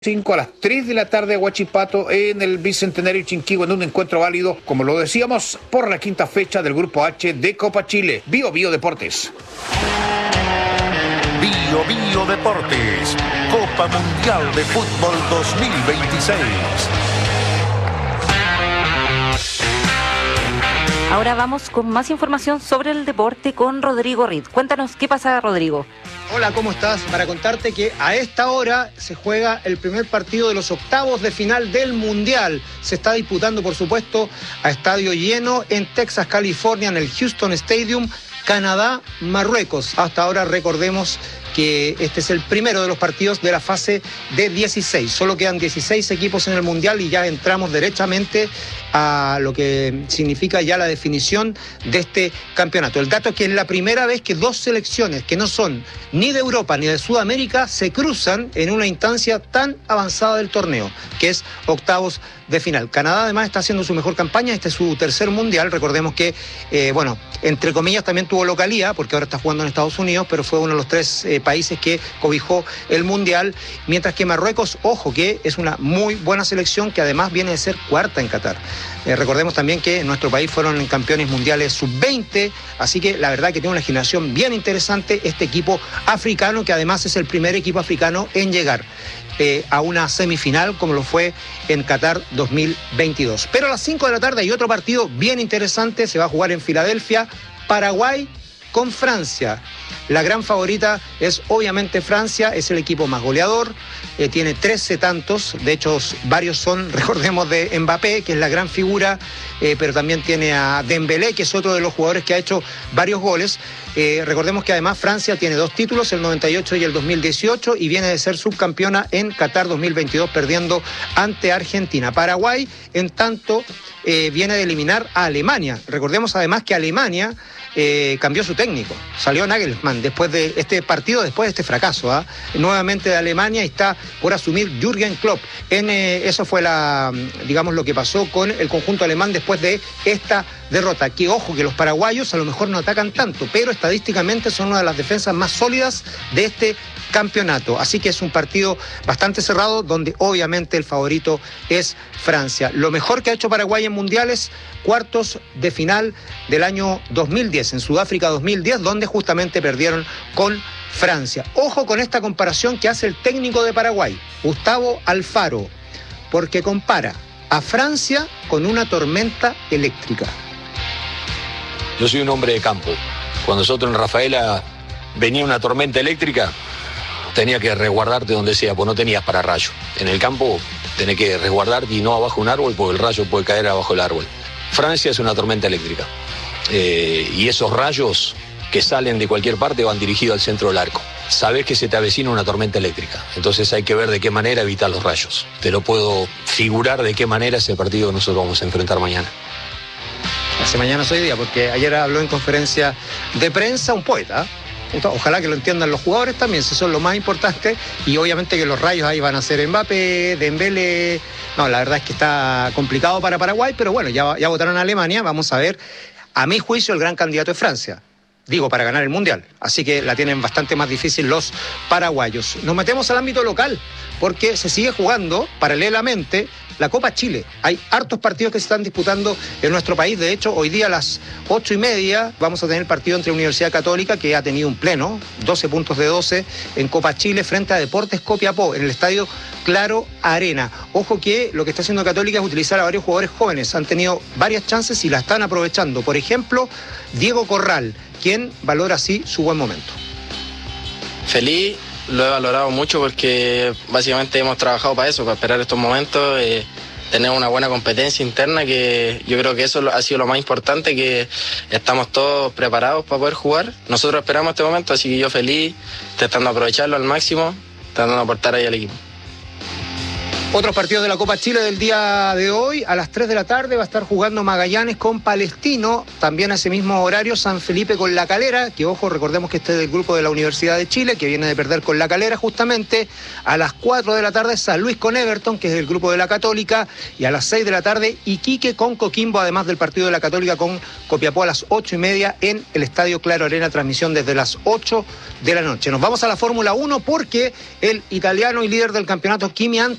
5 a las 3 de la tarde a Huachipato en el Bicentenario Chinquihue, en un encuentro válido, como lo decíamos, por la quinta fecha del Grupo H de Copa Chile. Bio Deportes. Bio Deportes, Copa Mundial de Fútbol 2026. Ahora vamos con más información sobre el deporte con Rodrigo Ritt. Cuéntanos qué pasa, Rodrigo. Hola, ¿cómo estás? Para contarte que a esta hora se juega el primer partido de los octavos de final del Mundial. Se está disputando, por supuesto, a estadio lleno en Texas, California, en el Houston Stadium, Canadá, Marruecos. Hasta ahora recordemos que este es el primero de los partidos de la fase de 16. Solo quedan 16 equipos en el Mundial y ya entramos derechamente a lo que significa ya la definición de este campeonato. El dato es que es la primera vez que dos selecciones que no son ni de Europa ni de Sudamérica se cruzan en una instancia tan avanzada del torneo, que es octavos de final. Canadá además está haciendo su mejor campaña, este es su tercer Mundial. Recordemos que, entre comillas también tuvo localía, porque ahora está jugando en Estados Unidos, pero fue uno de los tres países que cobijó el Mundial, mientras que Marruecos, ojo, que es una muy buena selección que además viene de ser cuarta en Qatar. Recordemos también que en nuestro país fueron campeones mundiales sub-20, así que la verdad que tiene una generación bien interesante este equipo africano, que además es el primer equipo africano en llegar a una semifinal como lo fue en Qatar 2022. Pero a las 5 de la tarde hay otro partido bien interesante, se va a jugar en Filadelfia, Paraguay con Francia. La gran favorita es obviamente Francia, es el equipo más goleador, tiene 13 tantos, de hecho varios son, recordemos, de Mbappé, que es la gran figura, pero también tiene a Dembélé, que es otro de los jugadores que ha hecho varios goles. Recordemos que además Francia tiene dos títulos, el 98 y el 2018, y viene de ser subcampeona en Qatar 2022, perdiendo ante Argentina. Paraguay, en tanto, viene de eliminar a Alemania. Recordemos además que Alemania cambió su técnico, salió Nagelsmann después de este partido, después de este fracaso, nuevamente de Alemania, y está por asumir Jürgen Klopp. Eso fue lo que pasó con el conjunto alemán después de esta derrota. Que ojo, que los paraguayos a lo mejor no atacan tanto, pero estadísticamente son una de las defensas más sólidas de este campeonato. Así que es un partido bastante cerrado, donde obviamente el favorito es Francia. Lo mejor que ha hecho Paraguay en mundiales, cuartos de final del año 2010, en Sudáfrica 2010, donde justamente perdieron con Francia. Ojo con esta comparación que hace el técnico de Paraguay, Gustavo Alfaro, porque compara a Francia con una tormenta eléctrica. Yo soy un hombre de campo. Cuando nosotros en Rafaela venía una tormenta eléctrica, tenía que resguardarte donde sea, pues no tenías para rayo. En el campo tenés que resguardarte y no abajo de un árbol, porque el rayo puede caer abajo del árbol. Francia es una tormenta eléctrica. Y esos rayos que salen de cualquier parte van dirigidos al centro del arco. Sabés que se te avecina una tormenta eléctrica, entonces hay que ver de qué manera evitar los rayos. Te lo puedo figurar de qué manera es el partido que nosotros vamos a enfrentar mañana. Hace mañana es hoy día, porque ayer habló en conferencia de prensa un poeta. Ojalá que lo entiendan los jugadores también, si son lo más importante, y obviamente que los rayos ahí van a ser Mbappé, Dembélé. No, la verdad es que está complicado para Paraguay, pero bueno, ya votaron a Alemania, vamos a ver. A mi juicio el gran candidato es Francia, para ganar el Mundial, así que la tienen bastante más difícil los paraguayos. Nos metemos al ámbito local, porque se sigue jugando paralelamente la Copa Chile. Hay hartos partidos que se están disputando en nuestro país. De hecho, hoy día a las 8:30 vamos a tener el partido entre Universidad Católica, que ha tenido un pleno, 12 puntos de 12 en Copa Chile, frente a Deportes Copiapó, en el estadio Claro Arena. Ojo que lo que está haciendo Católica es utilizar a varios jugadores jóvenes. Han tenido varias chances y la están aprovechando. Por ejemplo, Diego Corral, quien valora así su buen momento. Feliz, lo he valorado mucho porque básicamente hemos trabajado para eso, para esperar estos momentos, tener una buena competencia interna, que yo creo que eso ha sido lo más importante, que estamos todos preparados para poder jugar. Nosotros esperamos este momento, así que yo feliz, tratando de aprovecharlo al máximo, tratando de aportar ahí al equipo. Otros partidos de la Copa Chile del día de hoy, a las 3 de la tarde va a estar jugando Magallanes con Palestino, también a ese mismo horario San Felipe con La Calera, que ojo, recordemos que este es del grupo de la Universidad de Chile, que viene de perder con La Calera justamente. A las 4 de la tarde San Luis con Everton, que es del grupo de la Católica, y a las 6 de la tarde Iquique con Coquimbo, además del partido de la Católica con Copiapó a las 8:30 en el Estadio Claro Arena, transmisión desde las 8 de la noche. Nos vamos a la Fórmula 1 porque el italiano y líder del campeonato Kimi